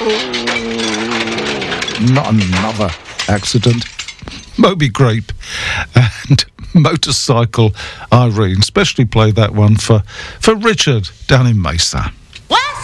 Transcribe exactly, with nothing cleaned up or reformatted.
Not another accident. Moby Grape and Motorcycle Irene. Especially play that one for, for Richard down in Mesa.